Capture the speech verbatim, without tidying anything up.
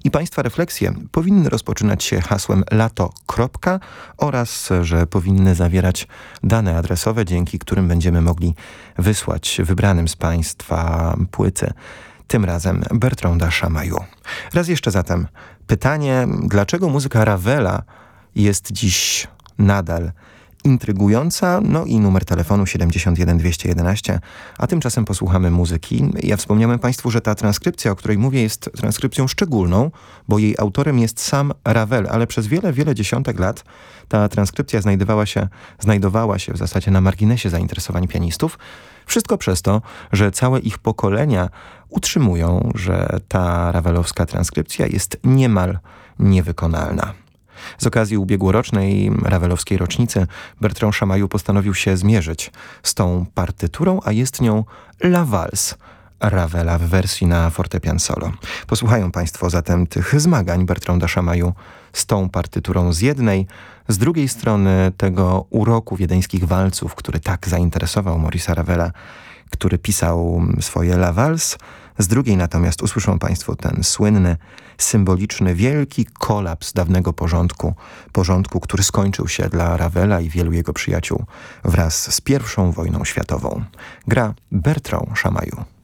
I Państwa refleksje powinny rozpoczynać się hasłem lato. oraz, że powinny zawierać dane adresowe, dzięki którym będziemy mogli wysłać wybranym z Państwa płyty. Tym razem Bertranda Chamayou. Raz jeszcze zatem pytanie, dlaczego muzyka Ravela jest dziś nadal intrygująca, no i numer telefonu siedemdziesiąt jeden dwieście jedenaście, a tymczasem posłuchamy muzyki. Ja wspomniałem Państwu, że ta transkrypcja, o której mówię, jest transkrypcją szczególną, bo jej autorem jest sam Ravel, ale przez wiele, wiele dziesiątek lat ta transkrypcja znajdowała się, znajdowała się w zasadzie na marginesie zainteresowań pianistów. Wszystko przez to, że całe ich pokolenia utrzymują, że ta rawelowska transkrypcja jest niemal niewykonalna. Z okazji ubiegłorocznej rawelowskiej rocznicy Bertrand Chamayou postanowił się zmierzyć z tą partyturą, a jest nią La Valse Ravela w wersji na fortepian solo. Posłuchają Państwo zatem tych zmagań Bertranda Chamayou z tą partyturą z jednej, z drugiej strony tego uroku wiedeńskich walców, który tak zainteresował Maurice'a Ravela, który pisał swoje La Valse. Z drugiej natomiast usłyszą Państwo ten słynny, symboliczny, wielki kolaps dawnego porządku, porządku, który skończył się dla Ravela i wielu jego przyjaciół wraz z pierwszą wojną światową. Gra Bertrand Chamayou.